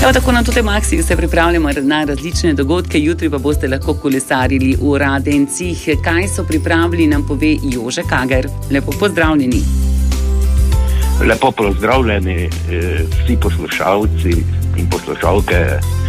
Evo, tako na Totem akciji se pripravljamo na različne dogodke, jutri pa boste lahko kolesarili v Radencih. Kaj so pripravili, nam pove Jože Kager. Lepo pozdravljeni. Lepo pozdravljeni vsi poslušalci in poslušalke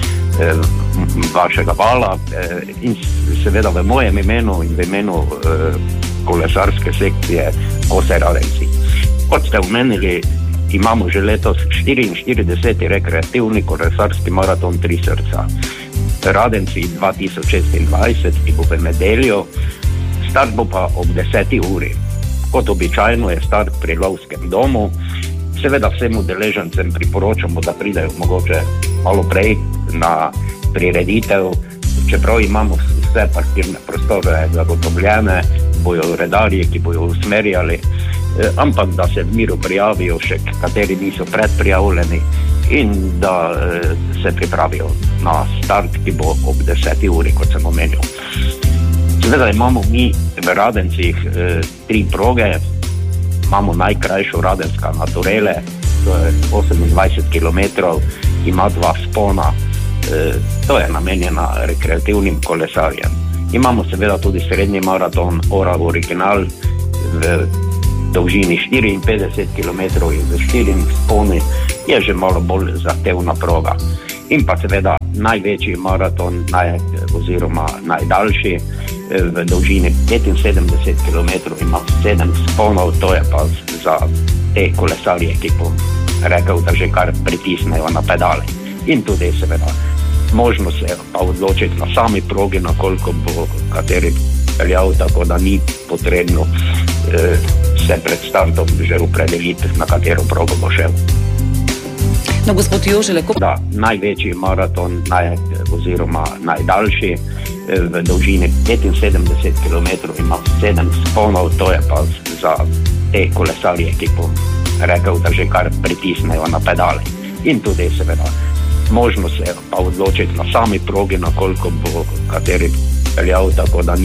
vašega vala in seveda v mojem imenu in v imenu kolesarske sekcije Kose Radenci. Kot ste omenili, imamo že letos 44. rekreativni kolesarski maraton Tri srca. Radenci 2026, ki bo v nedeljo, start bo pa ob 10. uri. Kot običajno je start pri lovskem domu. Seveda vsem udeležencem priporočamo, da pridejo mogoče malo prej na prireditev, čeprav imamo vse parkirne prostore zagotovljene, bojo redarji, ki bojo usmerjali, ampak da se v miru prijavijo še kateri niso predprijavljeni in da se pripravijo na start, ki bo ob 10. uri, kot sem omenil. Seveda imamo mi v Radencih 3 proge. Imamo najkrajšo Radenska Naturele, to je 28 km, ima 2 spona, to je namenjena rekreativnim kolesarjem. Imamo seveda tudi srednji maraton Ora Original v dolžini 54 km in z 4 sponi, je že malo bolj zahtevna proga. In pa seveda največji maraton oziroma najdaljši v dolžini 75 km ima 7 sponov, to je pa za te kolesarje, ki bom rekel, da že kar pritisnejo na pedale. In tudi seveda možno se pa odločiti na sami progi, na koliko bo kateri peljal, tako da ni potrebno se pred startom že opredeliti, na katero progo bo šel. No, gospod Jože, lahko... Da, največji maraton oziroma najdaljši v dolžini 75 km ima 7 sponov, to je pa za te kolesarje, ki bom rekel, da že kar pritisnejo na pedale. In tudi seveda možno se pa odločiti na sami progi, na koliko bo kateri peljal, tako da